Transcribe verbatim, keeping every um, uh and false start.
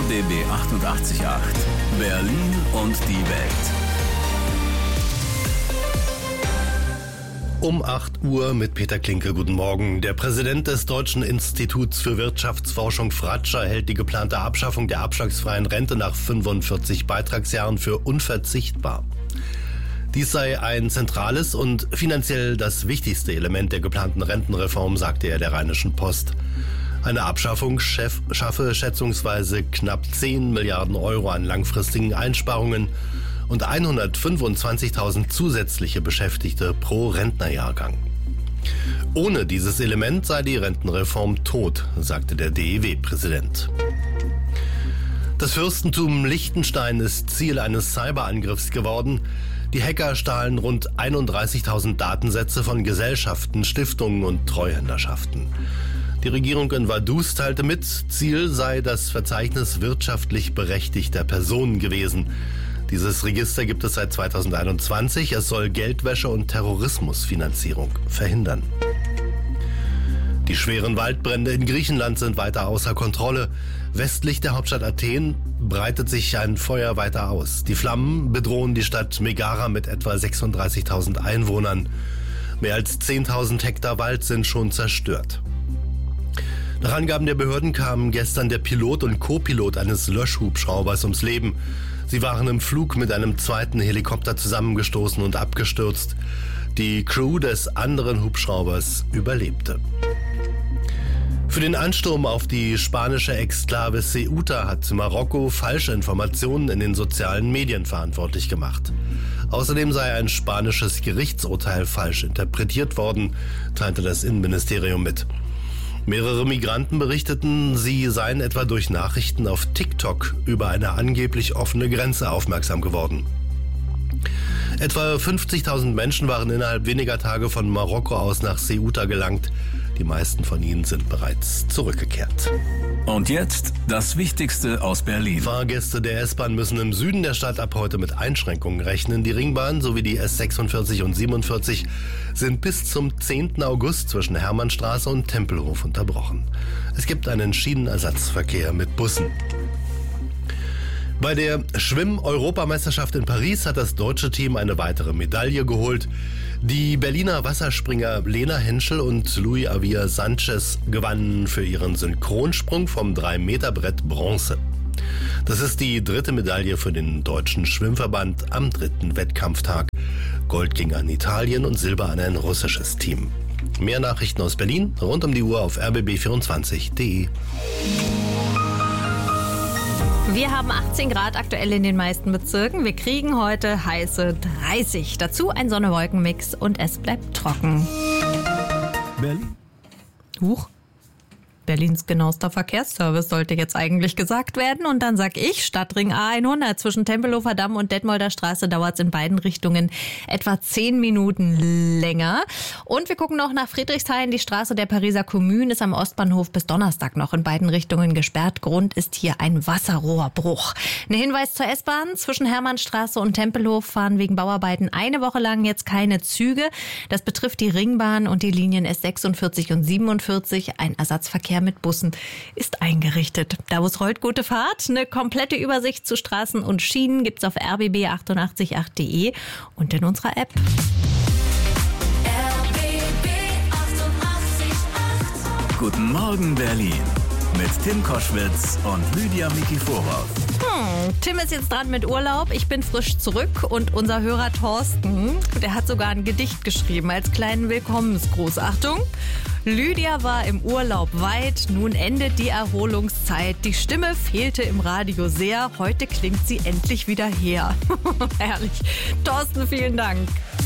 B B achtundachtzig Komma acht. Berlin und die Welt. Um acht Uhr mit Peter Klinke. Guten Morgen. Der Präsident des Deutschen Instituts für Wirtschaftsforschung Fratscher hält die geplante Abschaffung der abschlagsfreien Rente nach fünfundvierzig Beitragsjahren für unverzichtbar. Dies sei ein zentrales und finanziell das wichtigste Element der geplanten Rentenreform, sagte er der Rheinischen Post. Eine Abschaffung schaffe schätzungsweise knapp zehn Milliarden Euro an langfristigen Einsparungen und hundertfünfundzwanzigtausend zusätzliche Beschäftigte pro Rentnerjahrgang. Ohne dieses Element sei die Rentenreform tot, sagte der D E W-Präsident. Das Fürstentum Liechtenstein ist Ziel eines Cyberangriffs geworden. Die Hacker stahlen rund einunddreißigtausend Datensätze von Gesellschaften, Stiftungen und Treuhänderschaften. Die Regierung in Vaduz teilte mit, Ziel sei das Verzeichnis wirtschaftlich berechtigter Personen gewesen. Dieses Register gibt es seit zweitausendeinundzwanzig. Es soll Geldwäsche und Terrorismusfinanzierung verhindern. Die schweren Waldbrände in Griechenland sind weiter außer Kontrolle. Westlich der Hauptstadt Athen breitet sich ein Feuer weiter aus. Die Flammen bedrohen die Stadt Megara mit etwa sechsunddreißigtausend Einwohnern. Mehr als zehntausend Hektar Wald sind schon zerstört. Nach Angaben der Behörden kamen gestern der Pilot und Co-Pilot eines Löschhubschraubers ums Leben. Sie waren im Flug mit einem zweiten Helikopter zusammengestoßen und abgestürzt. Die Crew des anderen Hubschraubers überlebte. Für den Ansturm auf die spanische Exklave Ceuta hat Marokko falsche Informationen in den sozialen Medien verantwortlich gemacht. Außerdem sei ein spanisches Gerichtsurteil falsch interpretiert worden, teilte das Innenministerium mit. Mehrere Migranten berichteten, sie seien etwa durch Nachrichten auf TikTok über eine angeblich offene Grenze aufmerksam geworden. Etwa fünfzigtausend Menschen waren innerhalb weniger Tage von Marokko aus nach Ceuta gelangt. Die meisten von ihnen sind bereits zurückgekehrt. Und jetzt das Wichtigste aus Berlin. Fahrgäste der S-Bahn müssen im Süden der Stadt ab heute mit Einschränkungen rechnen. Die Ringbahn sowie die S sechsundvierzig und siebenundvierzig sind bis zum zehnten August zwischen Hermannstraße und Tempelhof unterbrochen. Es gibt einen Schienenersatzverkehr mit Bussen. Bei der Schwimm-Europameisterschaft in Paris hat das deutsche Team eine weitere Medaille geholt. Die Berliner Wasserspringer Lena Henschel und Luis Avia Sanchez gewannen für ihren Synchronsprung vom drei Meter Brett Bronze. Das ist die dritte Medaille für den deutschen Schwimmverband am dritten Wettkampftag. Gold ging an Italien und Silber an ein russisches Team. Mehr Nachrichten aus Berlin rund um die Uhr auf r b b vierundzwanzig punkt d e. Wir haben achtzehn Grad aktuell in den meisten Bezirken. Wir kriegen heute heiße dreißig. Dazu ein Sonne-Wolken-Mix und es bleibt trocken. Berlin. Huch. Berlins genauester Verkehrsservice sollte jetzt eigentlich gesagt werden. Und dann sag ich, Stadtring A hundert zwischen Tempelhofer Damm und Detmolder Straße dauert es in beiden Richtungen etwa zehn Minuten länger. Und wir gucken noch nach Friedrichshain. Die Straße der Pariser Kommune ist am Ostbahnhof bis Donnerstag noch in beiden Richtungen gesperrt. Grund ist hier ein Wasserrohrbruch. Ein Hinweis zur S-Bahn. Zwischen Hermannstraße und Tempelhof fahren wegen Bauarbeiten eine Woche lang jetzt keine Züge. Das betrifft die Ringbahn und die Linien S sechsundvierzig und siebenundvierzig. Ein Ersatzverkehr mit Bussen ist eingerichtet. Da wo es rollt, gute Fahrt. Eine komplette Übersicht zu Straßen und Schienen gibt's auf r b b achtundachtzig Punkt acht punkt d e und in unserer App. R B B achtundachtzig Komma acht. Guten Morgen Berlin mit Tim Koschwitz und Lydia Mikiforov. Hm, Tim ist jetzt dran mit Urlaub. Ich bin frisch zurück und unser Hörer Thorsten, der hat sogar ein Gedicht geschrieben als kleinen Willkommensgruß. Achtung! Lydia war im Urlaub weit, nun endet die Erholungszeit. Die Stimme fehlte im Radio sehr, heute klingt sie endlich wieder her. Herrlich. Thorsten, vielen Dank.